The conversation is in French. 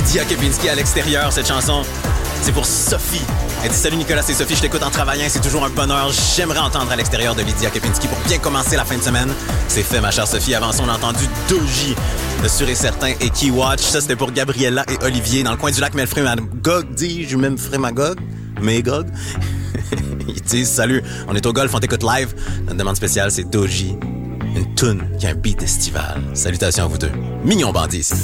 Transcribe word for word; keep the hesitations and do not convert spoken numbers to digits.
Lydia Kepinski à l'extérieur, cette chanson. C'est pour Sophie. Elle dit « Salut Nicolas, c'est Sophie, je t'écoute en travaillant, c'est toujours un bonheur. J'aimerais entendre à l'extérieur de Lydia Kepinski pour bien commencer la fin de semaine. » C'est fait, ma chère Sophie. Avant ça, on a entendu Doji, de Sûr et Certain et Keywatch. Ça, c'était pour Gabriella et Olivier. Dans le coin du lac Melfray-Magog, dis-je même Frémagog? Magog? Ils disent « Salut, on est au golf, on t'écoute live. » Notre demande spéciale, c'est Doji. Une toune qui a un beat estival. Salutations à vous deux. Mignon bandit ici.